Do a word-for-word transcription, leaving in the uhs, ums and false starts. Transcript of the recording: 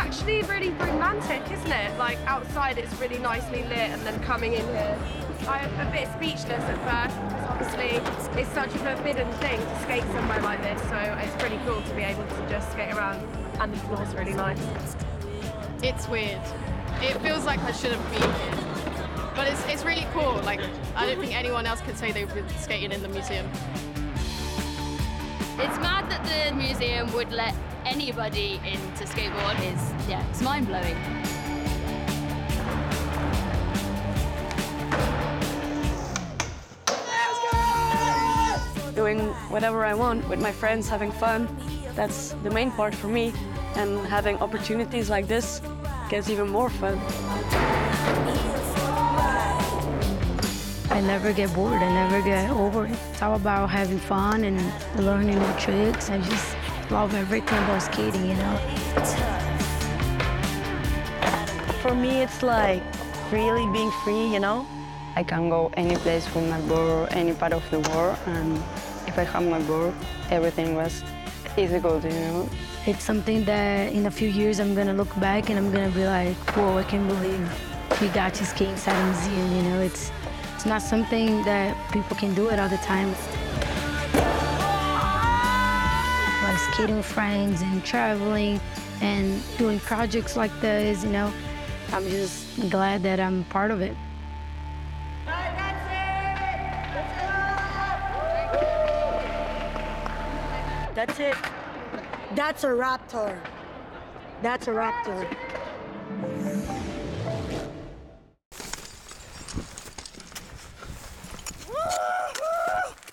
actually really romantic, isn't it? Like outside it's really nicely lit and then coming in here. I'm a bit speechless at first because obviously it's such a forbidden thing to skate somewhere like this, so it's pretty cool to be able to just skate around, and the floor's really nice. It's weird. It feels like I shouldn't be here. But it's, it's really cool. Like, I don't think anyone else could say they've been skating in the museum. It's mad that the museum would let anybody in to skateboard. It's, yeah, it's mind-blowing. Doing whatever I want with my friends, having fun, that's the main part for me. And having opportunities like this gets even more fun. I never get bored, I never get over it. It's all about having fun and learning new tricks. I just love everything about skating, you know? For me, it's like really being free, you know? I can go any place with my board, any part of the world, and if I have my board, everything was easy go to, you know? It's something that in a few years I'm gonna look back and I'm gonna be like, whoa, I can't believe we got to skate inside a museum, you know? It's, it's not something that people can do it all the time. Like skating with friends and traveling and doing projects like this, you know? I'm just glad that I'm part of it. That's it. That's a raptor. That's a raptor.